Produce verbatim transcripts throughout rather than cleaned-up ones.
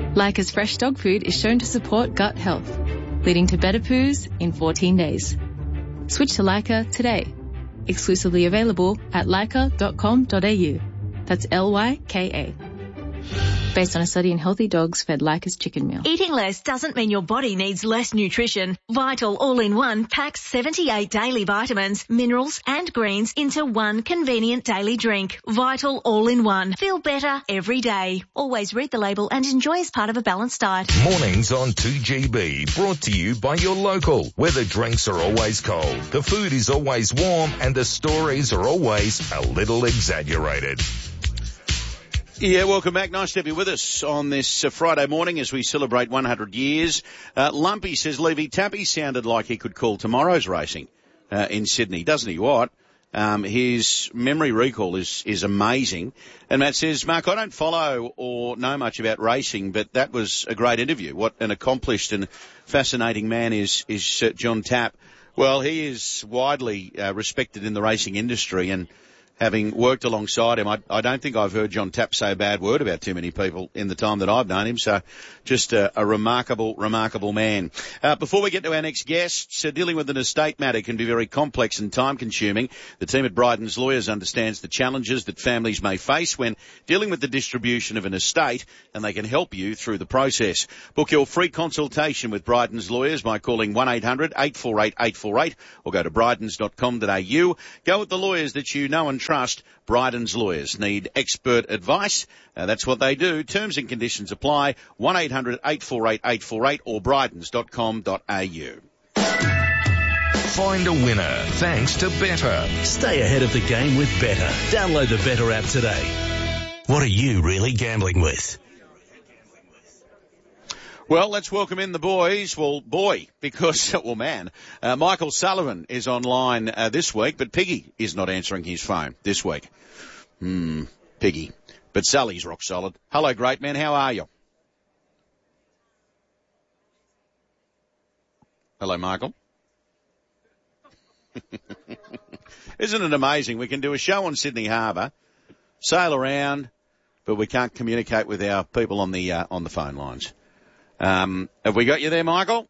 Leica's fresh dog food is shown to support gut health, leading to better poos in fourteen days. Switch to Leica today. Exclusively available at leica dot com dot a u. That's L Y K A. Based on a study in healthy dogs fed Leica's chicken meal. Eating less doesn't mean your body needs less nutrition. Vital All-in-One packs seventy-eight daily vitamins, minerals and greens into one convenient daily drink. Vital All-in-One. Feel better every day. Always read the label and enjoy as part of a balanced diet. Mornings on two G B, brought to you by your local, where the drinks are always cold, the food is always warm, and the stories are always a little exaggerated. Yeah, welcome back. Nice to have you with us on this uh, Friday morning as we celebrate one hundred years. Uh, Lumpy says, Levy, Tappy sounded like he could call tomorrow's racing uh, in Sydney, doesn't he? What? Um, his memory recall is, is amazing. And Matt says, Mark, I don't follow or know much about racing, but that was a great interview. What an accomplished and fascinating man is, is uh, John Tapp. Well, he is widely uh, respected in the racing industry, and having worked alongside him, I, I don't think I've heard John Tapp say a bad word about too many people in the time that I've known him. So just a, a remarkable, remarkable man. Uh, before we get to our next guest, uh, dealing with an estate matter can be very complex and time-consuming. The team at Bryden's Lawyers understands the challenges that families may face when dealing with the distribution of an estate, and they can help you through the process. Book your free consultation with Bryden's Lawyers by calling one eight hundred eight four eight eight four eight or go to brydens dot com dot a u. Go with the lawyers that you know and trust. Trust. Bryden's Lawyers. Need expert advice? Uh, that's what they do. Terms and conditions apply. one eight hundred eight four eight eight four eight or brydens dot com dot a u. Find a winner thanks to Better. Stay ahead of the game with Better. Download the Better app today. What are you really gambling with? Well, let's welcome in the boys. Well, boy, because, well, man, uh, Michael Sullivan is online uh, this week, but Piggy is not answering his phone this week. Hmm, Piggy. But Sally's rock solid. Hello, great man. How are you? Hello, Michael. Isn't it amazing? We can do a show on Sydney Harbour, sail around, but we can't communicate with our people on the uh, on the phone lines. Um, have we got you there, Michael?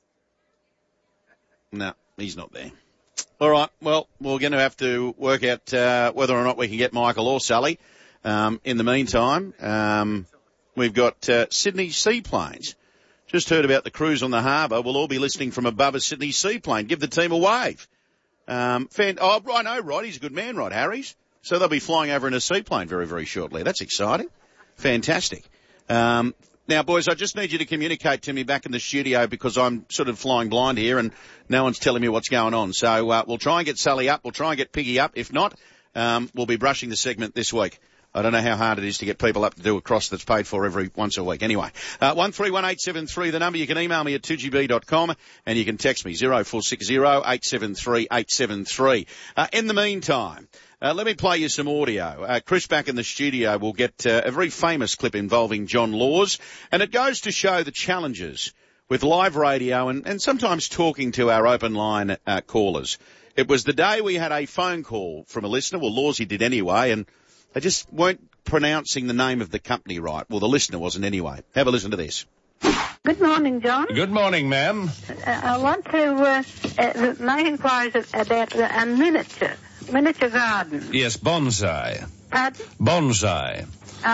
No, he's not there. All right. Well, we're going to have to work out uh, whether or not we can get Michael or Sally. Um, in the meantime, um, we've got uh, Sydney Seaplanes. Just heard about the cruise on the harbour. We'll all be listening from above a Sydney seaplane. Give the team a wave. Um, fan- oh, I know, Rod. He's a good man, Rod Harris. So they'll be flying over in a seaplane very, very shortly. That's exciting. Fantastic. Um, Now, boys, I just need you to communicate to me back in the studio because I'm sort of flying blind here and no one's telling me what's going on. So uh, we'll try and get Sally up. We'll try and get Piggy up. If not, um, we'll be brushing the segment this week. I don't know how hard it is to get people up to do a cross that's paid for every once a week. Anyway, uh, one three one eight seven three, the number. You can email me at two g b dot com and you can text me zero four six zero eight seven three eight seven three. Uh, in the meantime, Uh, let me play you some audio. Uh, Chris back in the studio will get uh, a very famous clip involving John Laws, and it goes to show the challenges with live radio and, and sometimes talking to our open line uh, callers. It was the day we had a phone call from a listener. Well, Lawsy did anyway, and they just weren't pronouncing the name of the company right. Well, the listener wasn't anyway. Have a listen to this. Good morning, John. Good morning, ma'am. Uh, I want to uh, uh, make inquiries about uh, a miniature. Miniature garden. Yes, bonsai. Pardon? Bonsai.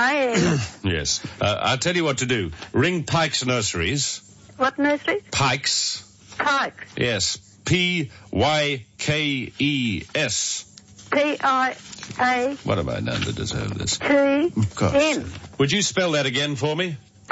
I Yes. Uh, I'll tell you what to do. Ring Pike's Nurseries. What nursery? Pike's. Pikes. Yes. P Y K E S. P I A What have I done to deserve this? T Of N. Would you spell that again for me? P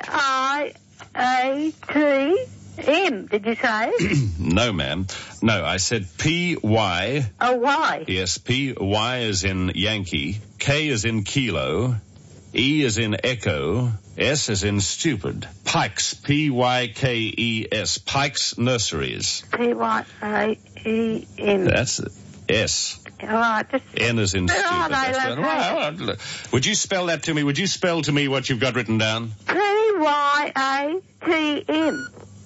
I A T M, did you say? No, ma'am. No, I said P Y. Oh, Y. Yes, P Y is in Yankee, K is in Kilo, E is in Echo, S is in Stupid. Pikes, P Y K E S, Pikes Nurseries. P Y A E N. That's it. S. All right, just... N is in Where Stupid. are they That's located? right. All right. Would you spell that to me? Would you spell to me what you've got written down? P Y A T M.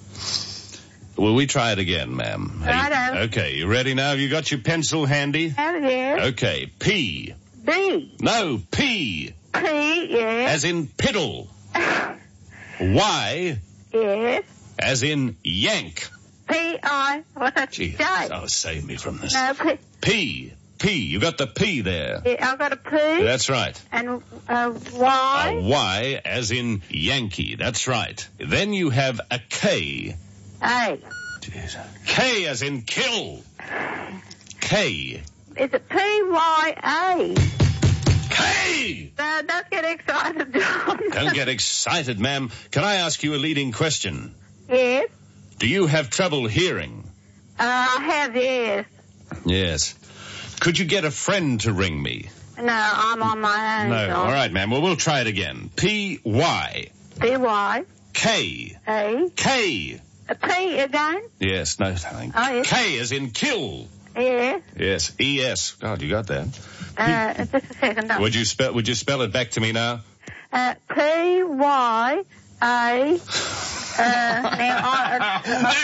Will we try it again, ma'am? Righto. Okay, you ready now? Have you got your pencil handy? Oh, yes. Okay, P. B. No, P. P, yes. As in piddle. Y Yes. as in yank. P I. What's that? Gee, J. oh, save me from this. No, P. P. P. You got the P there. Yeah, I've got a P. That's right. And uh, Y. A Y as in Yankee. That's right. Then you have a K. A. Jeez. K as in kill. K. It's a P Y A. K! No, don't get excited, John. Don't get excited, ma'am. Can I ask you a leading question? Yes. Do you have trouble hearing? Uh, I have, yes. Yes. Could you get a friend to ring me? No, I'm on my own, No. John. All right, ma'am. Well, we'll try it again. P Y. P Y K. A. K. A P again? Yes, no, darling. Oh, yes. K as in kill. Yes. Yes. E S. God, you got that. Uh, just a second. Would you spell? Would you spell it back to me now? Uh, P Y A. Uh, now I.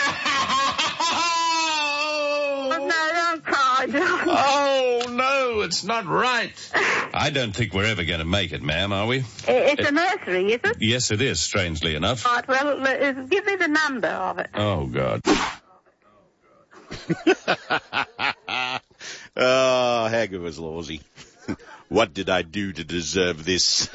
Uh, no, don't cry, John. Oh no, it's not right. I don't think we're ever going to make it, ma'am. Are we? It's a nursery, is it? Yes, it is. Strangely enough. Right. Well, uh, give me the number of it. Oh God. Oh, how good was Lawsy? What did I do to deserve this?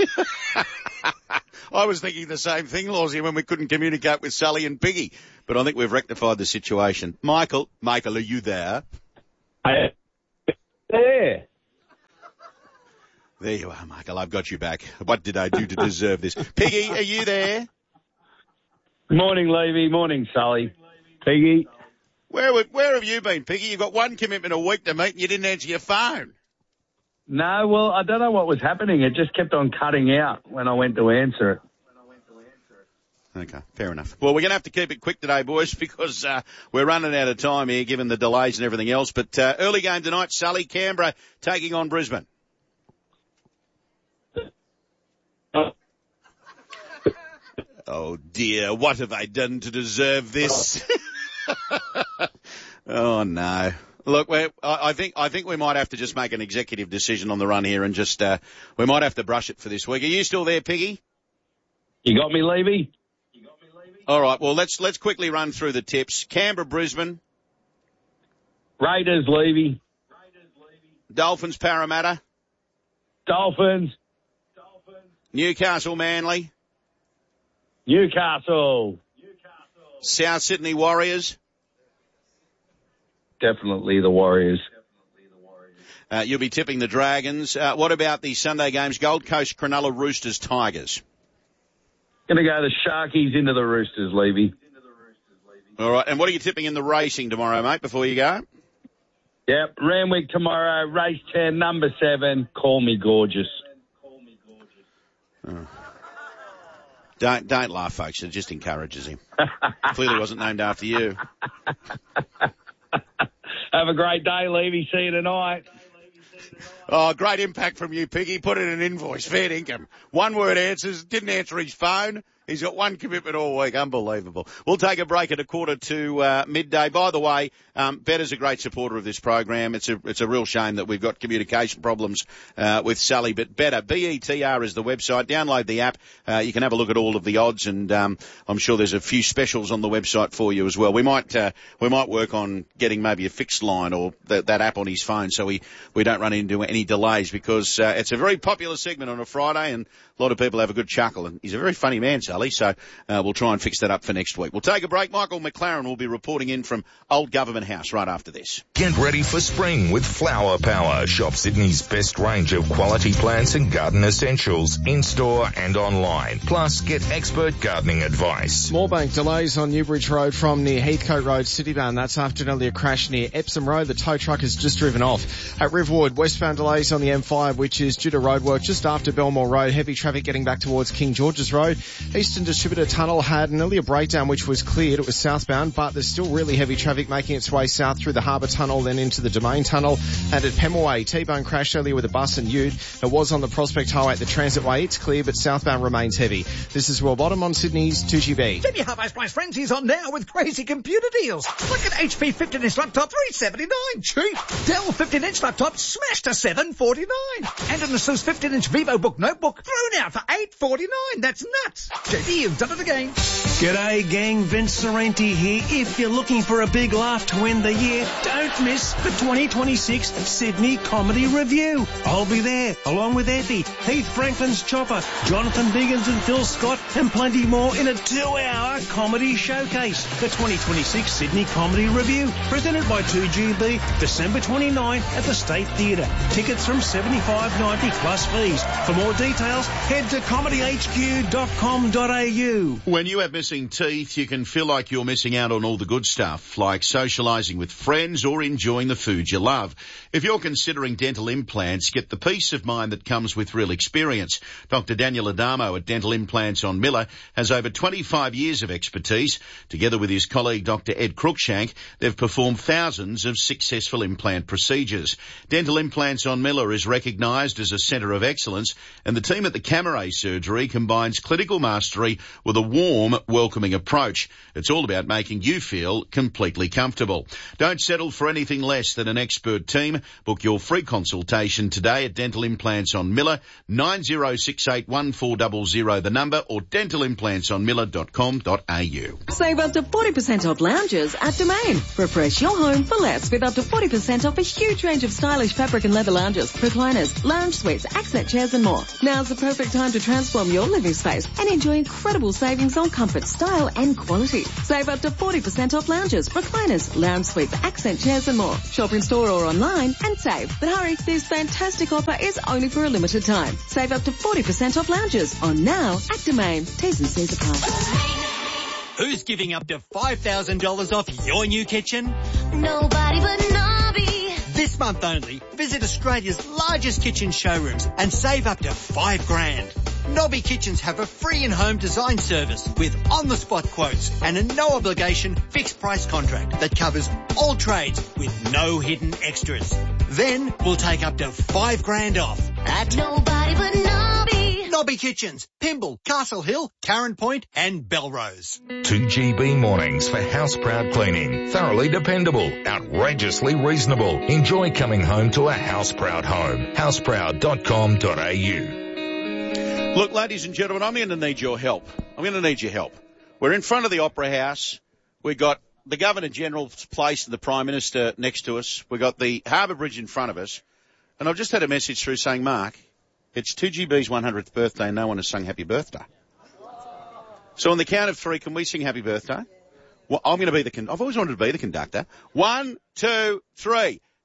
I was thinking the same thing, Lawsy, when we couldn't communicate with Sally and Piggy. But I think we've rectified the situation. Michael, Michael, are you there? I, there. There you are, Michael. I've got you back. What did I do to deserve this? Piggy, are you there? Morning, Levy. Morning, Sally. Piggy. Where would- where have you been, Piggy? You've got one commitment a week to meet and you didn't answer your phone. No, well, I don't know what was happening. It just kept on cutting out when I went to answer it. Okay, fair enough. Well, we're going to have to keep it quick today, boys, because uh, we're running out of time here, given the delays and everything else. But uh, early game tonight, Sully, Canberra taking on Brisbane. Oh, dear, what have I done to deserve this? Oh, no. Look, we're, I I think I think we might have to just make an executive decision on the run here and just uh, we might have to brush it for this week. Are you still there, Piggy? You got me, Levy? All right. Well, let's let's quickly run through the tips. Canberra, Brisbane, Raiders, Levy. Dolphins, Parramatta, Dolphins. Newcastle, Manly, Newcastle. South Sydney Warriors. Definitely the Warriors. Uh, you'll be tipping the Dragons. Uh, what about the Sunday games? Gold Coast, Cronulla, Roosters, Tigers. Gonna go the Sharkies into the Roosters, Levy. All right. And what are you tipping in the racing tomorrow, mate, before you go? Yep, Randwick tomorrow, race ten, number seven, Call Me Gorgeous. Oh. Don't don't laugh, folks. It just encourages him. Clearly wasn't named after you. Have a great day, Levy. See you tonight. Oh, great impact from you, Piggy. Put in an invoice. Fair income. One word answers. Didn't answer his phone. He's got one commitment all week. Unbelievable. We'll take a break at a quarter to uh, midday. By the way, um, Better's a great supporter of this program. It's a it's a real shame that we've got communication problems uh, with Sally, but Better, B E T R is the website. Download the app. Uh, you can have a look at all of the odds, and um, I'm sure there's a few specials on the website for you as well. We might uh, we might work on getting maybe a fixed line or th- that app on his phone so we, we don't run into any delays, because uh, it's a very popular segment on a Friday, and a lot of people have a good chuckle, and he's a very funny man, Sally, so uh, we'll try and fix that up for next week. We'll take a break. Michael McLaren will be reporting in from Old Government House right after this. Get ready for spring with Flower Power. Shop Sydney's best range of quality plants and garden essentials in-store and online. Plus, get expert gardening advice. Moorebank delays on Newbridge Road from near Heathcote Road, Citybound. That's after an earlier crash near Epsom Road. The tow truck has just driven off. At Riverwood, westbound delays on the M five, which is due to roadwork just after Belmore Road. Heavy traffic getting back towards King George's Road. Eastern Distributor Tunnel had an earlier breakdown which was cleared. It was southbound, but there's still really heavy traffic making its way south through the Harbour Tunnel, then into the Domain Tunnel. And at Pemulwuy, T-Bone crashed earlier with a bus and ute. It was on the Prospect Highway at the Transitway. It's clear, but southbound remains heavy. This is Will Bottom on Sydney's two G B. Sydney Half-Ice Price Frenzy's on now with crazy computer deals. Like an H P fifteen inch laptop, three seventy-nine. Cheap. Dell fifteen inch laptop smashed to seven forty-nine. And an Asus fifteen inch VivoBook notebook thrown out for eight forty-nine. That's nuts. See, you've done it again. G'day gang, Vince Sorrenti here. If you're looking for a big laugh to end the year, don't miss the twenty twenty-six Sydney Comedy Review. I'll be there, along with Effie, Heath Franklin's Chopper, Jonathan Biggins and Phil Scott, and plenty more in a two-hour comedy showcase. The twenty twenty-six Sydney Comedy Review, presented by two G B, December twenty-ninth at the State Theatre. Tickets from seventy-five dollars ninety plus fees. For more details, head to comedy h q dot com dot a u. When you have missing teeth, you can feel like you're missing out on all the good stuff, like socialising with friends or enjoying the food you love. If you're considering dental implants, get the peace of mind that comes with real experience. Doctor Daniel Adamo at Dental Implants on Miller has over twenty-five years of expertise. Together with his colleague Doctor Ed Cruikshank, they've performed thousands of successful implant procedures. Dental Implants on Miller is recognised as a centre of excellence, and the team at the Camera Surgery combines clinical mastery with a warm, welcoming approach. It's all about making you feel completely comfortable. Don't settle for anything less than an expert team. Book your free consultation today at Dental Implants on Miller, nine zero six eight one four zero zero the number, or dental implants on miller dot com dot a u. Save up to forty percent off lounges at Domain. Refresh your home for less with up to forty percent off a huge range of stylish fabric and leather lounges, recliners, lounge suites, accent chairs and more. Now's the perfect time to transform your living space and enjoy incredible savings on comfort, style and quality. Save up to forty percent off lounges, recliners, lounge suites, accent chairs and more. Shop in store or online and save. But hurry, this fantastic offer is only for a limited time. Save up to forty percent off lounges on now at Domain. T's and C's apply. Who's giving up to five thousand dollars off your new kitchen? Nobody but Nobby. This month only, visit Australia's largest kitchen showrooms and save up to five grand. Nobby Kitchens have a free in-home design service with on-the-spot quotes and a no-obligation fixed-price contract that covers all trades with no hidden extras. Then we'll take up to five grand off at Nobody but Nobby. Nobby Kitchens, Pymble, Castle Hill, Karen Point and Belrose. two G B mornings for house-proud cleaning. Thoroughly dependable, outrageously reasonable. Enjoy coming home to a house-proud home. house proud dot com dot a u. Look, ladies and gentlemen, I'm going to need your help. I'm going to need your help. We're in front of the Opera House. We've got the Governor-General's place and the Prime Minister next to us. We've got the Harbour Bridge in front of us. And I've just had a message through saying, Mark, it's two G B's one hundredth birthday and no one has sung happy birthday. So on the count of three, can we sing happy birthday? Well, I'm going to be the con- I've always wanted to be the conductor. One, two, three.